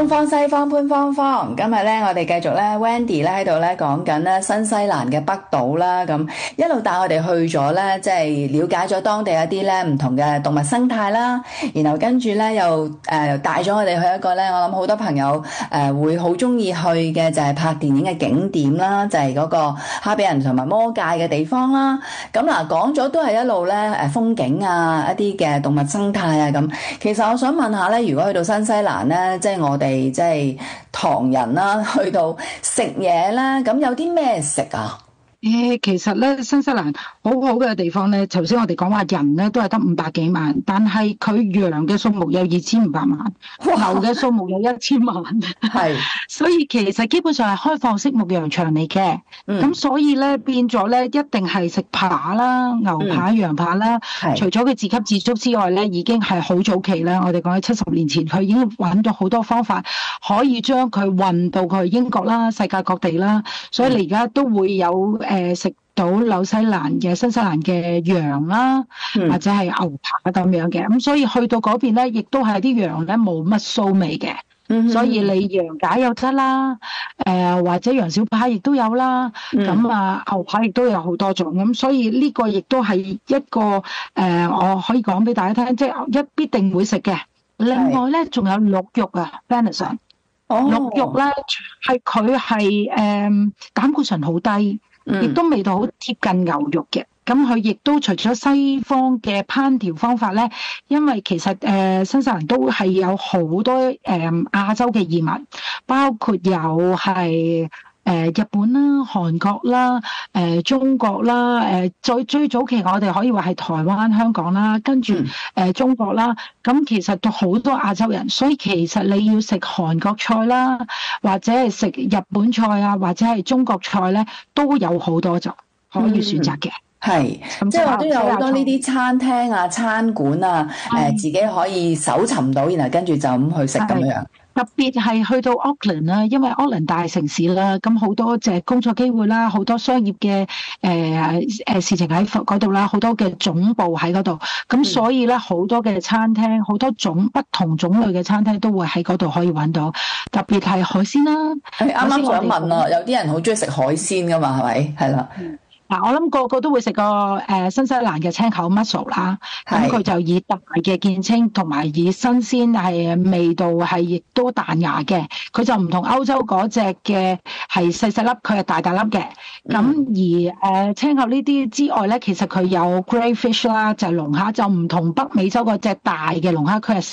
方西方潘芳芳，今日咧我哋繼續咧 Wendy 咧喺度咧講緊咧新西蘭嘅北島啦，咁一路帶我哋去咗咧，即係了解咗當地一啲咧唔同嘅動物生態啦，然後跟住咧又帶咗我哋去一個咧，我諗好多朋友會好中意去嘅就係拍電影嘅景點啦，就係嗰個哈比人同埋魔界嘅地方啦。咁嗱講咗都係一路咧風景啊，一啲嘅動物生態啊咁。其實我想問下咧，如果去到新西蘭咧，即係我哋即係唐人啦，去到食嘢啦，咁有啲咩食啊？ 其實咧，新西蘭好好嘅地方咧，頭先我哋講話人咧都係得500幾萬，但係佢羊嘅數目有2500萬，牛嘅數目有1000萬，係，所以其實基本上係開放式牧羊場嚟嘅。咁所以咧變咗咧，一定係食扒啦、牛扒、羊扒啦。除咗佢自給自足之外咧，已經係好早期啦。我哋講喺70年前，佢已經揾咗好多方法可以將佢運到佢英國啦、世界各地啦。所以你而家都會有食到紐西蘭嘅新西蘭嘅羊啦，或者係牛扒咁樣嘅，咁所以去到嗰邊咧，亦都係啲羊咧冇乜臊味嘅，所以你羊架又得啦，或者羊小排亦都有啦，咁牛扒亦都有好多種，咁所以呢個亦都係一個我可以講俾大家聽，即係必定會食嘅。另外咧，仲有鹿肉啊 venison 鹿肉咧佢係膽固醇好低。亦都味道好貼近牛肉嘅，咁佢亦都除咗西方嘅烹調方法咧，因為其實新西蘭都係有好多亞洲嘅移民，包括有係日本啦、韓國啦、中國啦，最早期我哋可以話係台灣、香港啦，跟住中國啦，咁其實都好多亞洲人，所以其實你要食韓國菜啦，或者係食日本菜啊，或者係中國菜咧，都有好多種可以選擇嘅。 係，即係話都有好多呢啲餐廳啊、餐館啊，自己可以搜尋到，然後跟住就咁去食咁樣。 特別係去到 Auckland 啦，因為 Auckland 大城市啦，咁好多隻工作機會啦，好多商業嘅事情喺嗰度啦，好多嘅總部喺嗰度，咁所以咧好多嘅餐廳，好多不同種類嘅餐廳都會喺嗰度可以揾到，特別係海鮮啦。 啱啱想問啊，有啲人好中意食海鮮噶嘛，係咪？係啦。 嗱，我諗個個都會食個新西蘭嘅青口 mussel 啦，咁佢就以大嘅見稱，同埋以新鮮係味道係亦都彈牙嘅，佢就唔同歐洲嗰隻嘅係細細粒，佢係大大粒嘅。咁而青口呢啲之外咧，其實佢有 grey fish 啦，就係龍蝦，就唔同北美洲嗰隻大嘅龍蝦，佢係